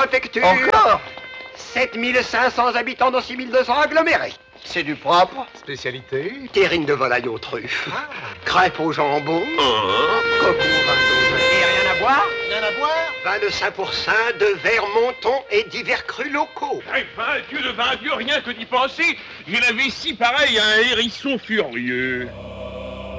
préfecture. Encore? 7500 habitants dans 6200 agglomérés. C'est du propre. Spécialité? Terrine de volaille aux truffes. Crêpes au jambon. Coco au vin d'Auvergne. Et rien à boire? Rien à boire? Vin de 5%, de verre monton et divers crus locaux. Le vin Dieu, rien que d'y penser, j'ai la vessie pareille à un hérisson furieux.